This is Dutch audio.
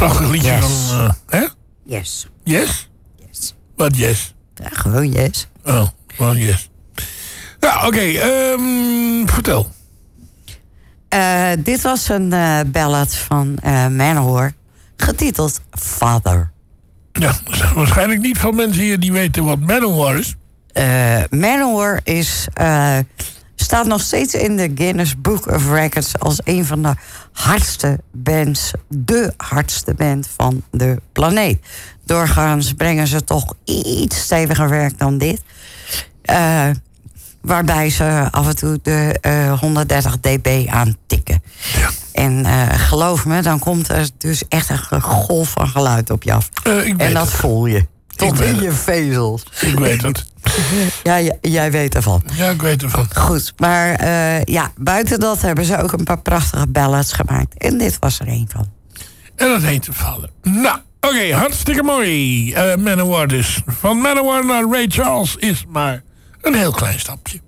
Prachtig liedje Yes. van... hè? Yes. Yes? Yes. Wat yes? Ja, gewoon yes. Oh, well, yes. Ja, oké. Vertel. Dit was een ballad van Manowar, getiteld Father. Ja, er zijn waarschijnlijk niet veel mensen hier die weten wat Manowar is. Manowar staat nog steeds in de Guinness Book of Records als een van de hardste bands, de hardste band van de planeet. Doorgaans brengen ze toch iets steviger werk dan dit. Waarbij ze af en toe de 130 dB aantikken. Ja. En geloof me, dan komt er dus echt een golf van geluid op je af. En dat voel je. Tot in je vezels. Ik weet het. Ja, jij weet ervan. Ja, ik weet ervan. Goed, maar buiten dat hebben ze ook een paar prachtige ballads gemaakt. En dit was er een van. En dat heet Vallen. Nou, oké, hartstikke mooi. Manowar dus. Van Manowar naar Ray Charles is maar een heel klein stapje.